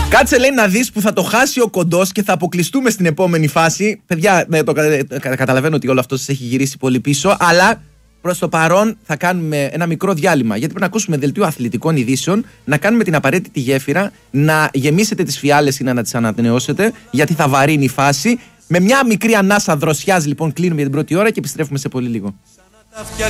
Κάτσε, λέει, να δεις που θα το χάσει ο Κοντός και θα αποκλειστούμε στην επόμενη φάση. Παιδιά, καταλαβαίνω ότι όλο αυτό σας έχει γυρίσει πολύ πίσω, αλλά προς το παρόν θα κάνουμε ένα μικρό διάλειμμα. Γιατί πρέπει να ακούσουμε δελτίο αθλητικών ειδήσεων, να κάνουμε την απαραίτητη γέφυρα, να γεμίσετε τις φιάλες ή να τις ανανεώσετε, γιατί θα βαρύνει η φάση. Με μια μικρή ανάσα δροσιάς, λοιπόν, κλείνουμε για την πρώτη ώρα και επιστρέφουμε σε πολύ λίγο.